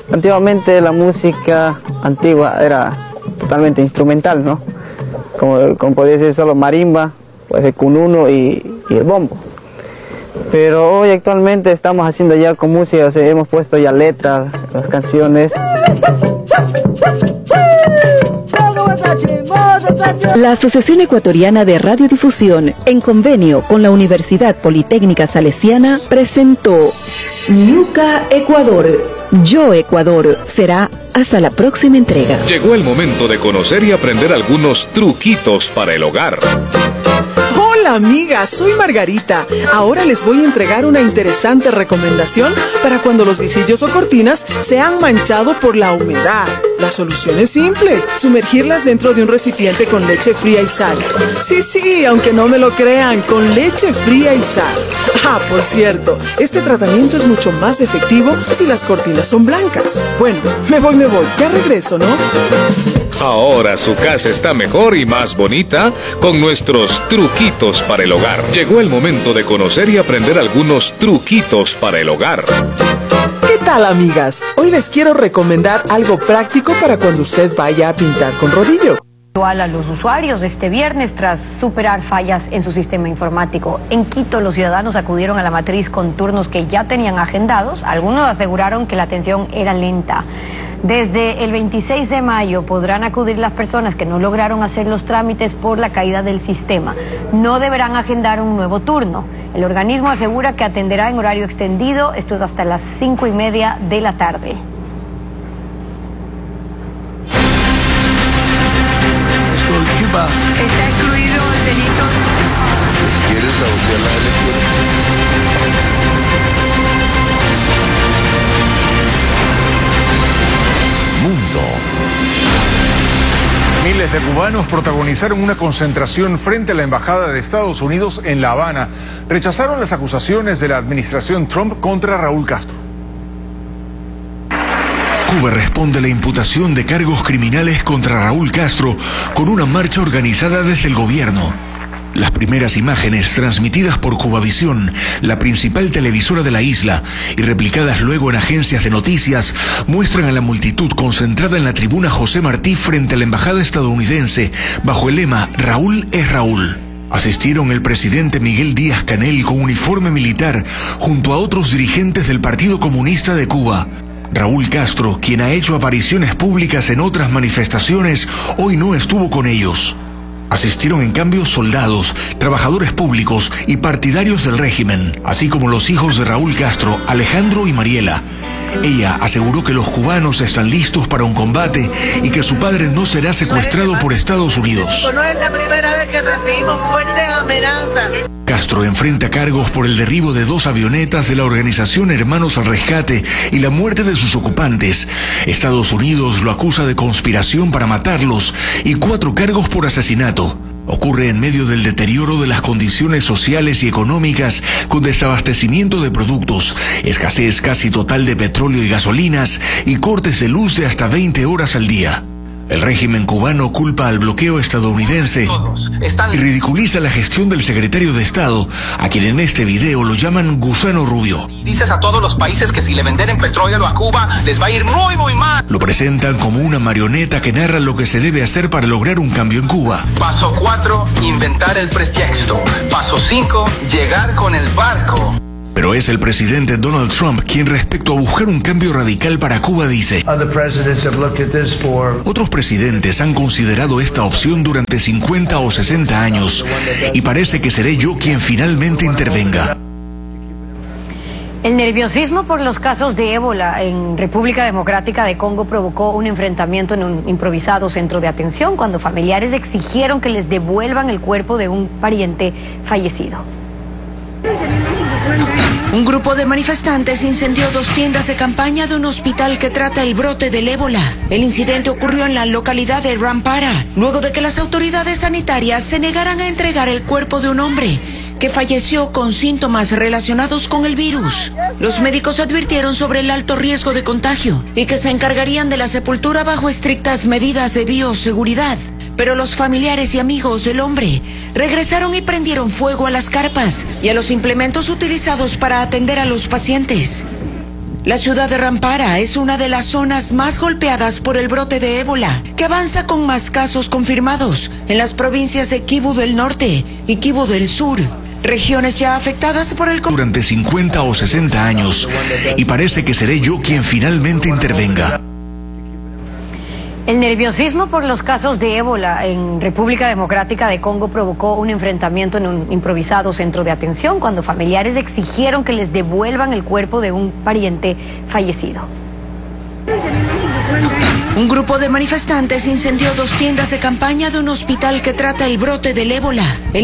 Antiguamente la música antigua era totalmente instrumental, ¿no? Como podría ser solo marimba, puede ser cununo y el bombo. Pero hoy actualmente estamos haciendo ya con música, o sea, hemos puesto ya letras, las canciones. La Asociación Ecuatoriana de Radiodifusión, en convenio con la Universidad Politécnica Salesiana, presentó Luca Ecuador. Yo Ecuador. Será hasta la próxima entrega. Llegó el momento de conocer y aprender algunos truquitos para el hogar. Hola amigas, soy Margarita. Ahora les voy a entregar una interesante recomendación para cuando los visillos o cortinas se han manchado por la humedad. La solución es simple, sumergirlas dentro de un recipiente con leche fría y sal. Sí, aunque no me lo crean, con leche fría y sal. Ah, por cierto, este tratamiento es mucho más efectivo si las cortinas son blancas. Bueno, me voy, ya regreso, ¿no? Ahora su casa está mejor y más bonita con nuestros truquitos para el hogar. Llegó el momento de conocer y aprender algunos truquitos para el hogar. ¿Qué tal, amigas? Hoy les quiero recomendar algo práctico para cuando usted vaya a pintar con rodillo. A los usuarios este viernes tras superar fallas en su sistema informático. En Quito, los ciudadanos acudieron a la matriz con turnos que ya tenían agendados. Algunos aseguraron que la atención era lenta. Desde el 26 de mayo podrán acudir las personas que no lograron hacer los trámites por la caída del sistema. No deberán agendar un nuevo turno. El organismo asegura que atenderá en horario extendido, esto es hasta las 5:30 de la tarde. Está excluido el delito. ¿Quieres sabotear la elección? Mundo. Miles de cubanos protagonizaron una concentración frente a la Embajada de Estados Unidos en La Habana. Rechazaron las acusaciones de la administración Trump contra Raúl Castro. Cuba responde a la imputación de cargos criminales contra Raúl Castro con una marcha organizada desde el gobierno. Las primeras imágenes transmitidas por Cubavisión, la principal televisora de la isla, y replicadas luego en agencias de noticias, muestran a la multitud concentrada en la tribuna José Martí frente a la embajada estadounidense, bajo el lema Raúl es Raúl. Asistieron el presidente Miguel Díaz-Canel con uniforme militar, junto a otros dirigentes del Partido Comunista de Cuba. Raúl Castro, quien ha hecho apariciones públicas en otras manifestaciones, hoy no estuvo con ellos. Asistieron en cambio soldados, trabajadores públicos y partidarios del régimen, así como los hijos de Raúl Castro, Alejandro y Mariela. Ella aseguró que los cubanos están listos para un combate y que su padre no será secuestrado por Estados Unidos. No es la primera vez que recibimos fuertes amenazas. Castro enfrenta cargos por el derribo de 2 avionetas de la organización Hermanos al Rescate y la muerte de sus ocupantes. Estados Unidos lo acusa de conspiración para matarlos y 4 cargos por asesinato. Ocurre en medio del deterioro de las condiciones sociales y económicas, con desabastecimiento de productos, escasez casi total de petróleo y gasolinas y cortes de luz de hasta 20 horas al día. El régimen cubano culpa al bloqueo estadounidense y ridiculiza la gestión del secretario de Estado, a quien en este video lo llaman gusano rubio. Dices a todos los países que si le venden petróleo a Cuba les va a ir muy mal. Lo presentan como una marioneta que narra lo que se debe hacer para lograr un cambio en Cuba. Paso 4, inventar el pretexto. Paso 5, llegar con el barco. Pero es el presidente Donald Trump quien, respecto a buscar un cambio radical para Cuba, dice: otros presidentes han considerado esta opción durante 50 o 60 años y parece que seré yo quien finalmente intervenga. El nerviosismo por los casos de ébola en República Democrática de Congo provocó un enfrentamiento en un improvisado centro de atención cuando familiares exigieron que les devuelvan el cuerpo de un pariente fallecido. Un grupo de manifestantes incendió 2 tiendas de campaña de un hospital que trata el brote del ébola. El incidente ocurrió en la localidad de Rampara, luego de que las autoridades sanitarias se negaran a entregar el cuerpo de un hombre que falleció con síntomas relacionados con el virus. Los médicos advirtieron sobre el alto riesgo de contagio y que se encargarían de la sepultura bajo estrictas medidas de bioseguridad. Pero los familiares y amigos del hombre regresaron y prendieron fuego a las carpas y a los implementos utilizados para atender a los pacientes. La ciudad de Rampara es una de las zonas más golpeadas por el brote de ébola, que avanza con más casos confirmados en las provincias de Kivu del Norte y Kivu del Sur, regiones ya afectadas por el durante 50 o 60 años, y parece que seré yo quien finalmente intervenga. El nerviosismo por los casos de ébola en República Democrática de Congo provocó un enfrentamiento en un improvisado centro de atención cuando familiares exigieron que les devuelvan el cuerpo de un pariente fallecido. Un grupo de manifestantes incendió 2 tiendas de campaña de un hospital que trata el brote del ébola.